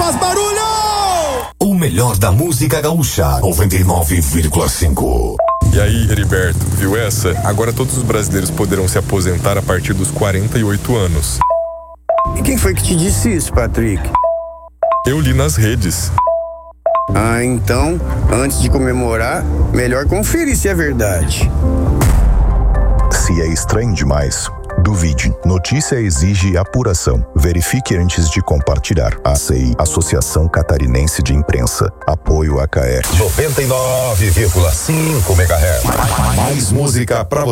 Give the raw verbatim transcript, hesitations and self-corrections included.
Faz barulho! O melhor da música gaúcha, noventa e nove vírgula cinco. E aí, Heriberto, viu essa? Agora todos os brasileiros poderão se aposentar a partir dos quarenta e oito anos. E quem foi que te disse isso, Patrick? Eu li nas redes. Ah, então, antes de comemorar, melhor conferir se é verdade. Se é estranho demais, duvide. Notícia exige apuração. Verifique antes de compartilhar. A C I, Associação Catarinense de Imprensa. Apoio A K R. noventa e nove vírgula cinco megahertz. Mais música pra